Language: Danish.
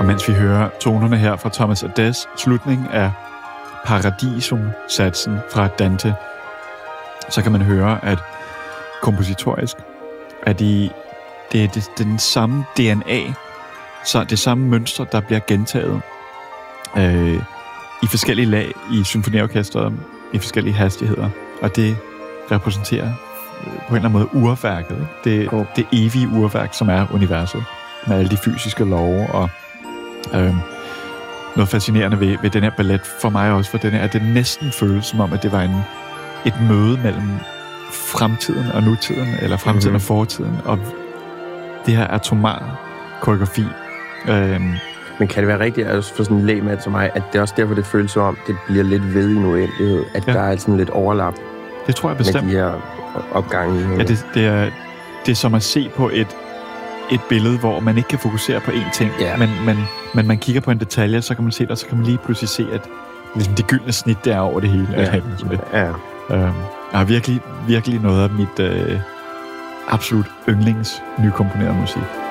Og mens vi hører tonerne her fra Thomas Adès, slutningen af Paradisum-satsen fra Dante, så kan man høre, at kompositorisk er det er den samme DNA, så det samme mønster, der bliver gentaget i forskellige lag i symfoniorkestret, i forskellige hastigheder, og det repræsenterer på en eller anden måde urværket, det evige urværk, som er universet, med alle de fysiske love, og noget fascinerende ved den her ballet for mig også, for den her, at det næsten føles som om, at det var et møde mellem fremtiden og nutiden, eller fremtiden og fortiden, og det her atomare koreografi. Men kan det være rigtigt, altså for sådan en lægmand som mig, at det er også derfor, det føles som om, det bliver lidt ved i en uendelighed, at der er sådan lidt overlap? Det tror jeg bestemt. Med de her opgange. Ja, det er som at se på et billede, hvor man ikke kan fokusere på én ting, men man kigger på en detalje, så kan man se det, og så kan man lige pludselig se, at ligesom det gyldne snit, der er over det hele. Jeg har virkelig noget af mit absolut yndlings nykomponerede musik.